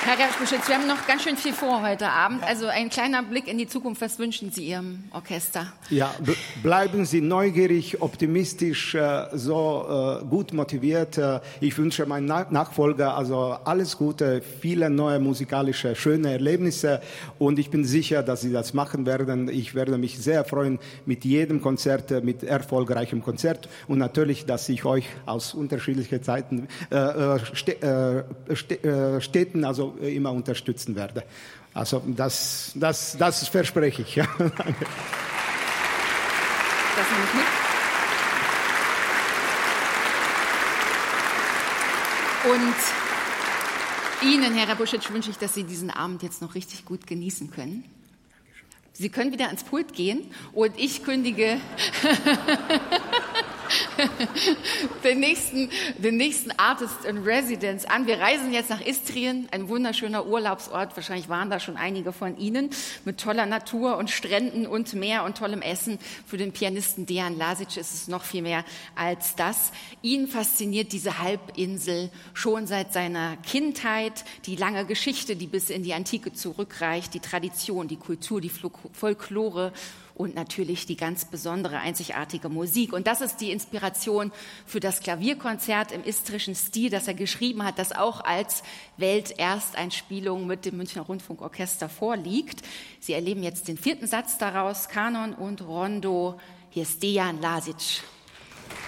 Herr Reschbuschitz, wir haben noch ganz schön viel vor heute Abend. Also ein kleiner Blick in die Zukunft. Was wünschen Sie Ihrem Orchester? Ja, bleiben Sie neugierig, optimistisch, gut motiviert. Ich wünsche meinem Nachfolger also alles Gute, viele neue musikalische, schöne Erlebnisse. Und ich bin sicher, dass Sie das machen werden. Ich werde mich sehr freuen mit jedem Konzert, mit erfolgreichem Konzert. Und natürlich, dass ich euch aus unterschiedlichen Städten also immer unterstützen werde. Also das verspreche ich. Ja. Danke. Das nehme ich mit. Und Ihnen, Herr Rebuschitz, wünsche ich, dass Sie diesen Abend jetzt noch richtig gut genießen können. Sie können wieder ans Pult gehen und ich kündige den nächsten Artist in Residence an. Wir reisen jetzt nach Istrien, ein wunderschöner Urlaubsort. Wahrscheinlich waren da schon einige von Ihnen, mit toller Natur und Stränden und Meer und tollem Essen. Für den Pianisten Dejan Lazic ist es noch viel mehr als das. Ihn fasziniert diese Halbinsel schon seit seiner Kindheit. Die lange Geschichte, die bis in die Antike zurückreicht, die Tradition, die Kultur, die Folklore und natürlich die ganz besondere, einzigartige Musik. Und das ist die Inspiration für das Klavierkonzert im istrischen Stil, das er geschrieben hat, das auch als Weltersteinspielung mit dem Münchner Rundfunkorchester vorliegt. Sie erleben jetzt den 4. Satz daraus, Kanon und Rondo. Hier ist Dejan Lazic.